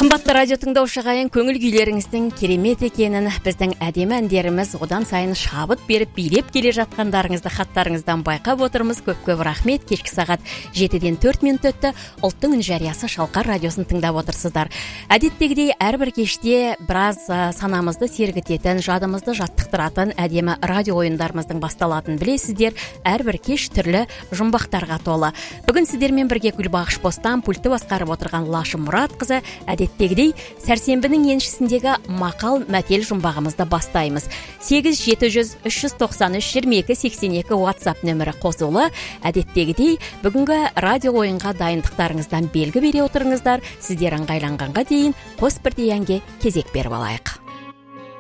Қымбатты радио тыңдаушы ағайын, көңіл күйлеріңіздің керемет екенін, біздің әдемі әндеріміз одан сайын шабыт беріп билеп келе жатқандарыңызды хаттарыңыздан байқап отырмыз. Көп рахмет. Кешкі сағат 7-ден 4 минут өтті. Ұлттың үн жариясы Шалқар радиосын тыңдап отырсыздар. Әдеттегідей әрбір кеште біраз санамызды сергітетін, жадымызды жаттықтыратын әдемі радио ойындарымыздың басталатынын білесіздер. Әрбір кеш түрлі жұмбақтарға толы. Бүгін сіздермен бірге Гүлбағыш Бостан, пультті басқарып отырған Лашым Мұратқызы. Әдеттегідей, сәрсенбінің еншісіндегі мақал мәтел жұмбағымызды бастаймыз. 8-700-393-22-82 WhatsApp нөмірі қосулы. Әдеттегідей, бүгінгі радио ойынға дайындықтарыңыздан белгі бере отырыңыздар. Сіздер ыңғайланғанға дейін қос бірдей әнге кезек беріп алайық.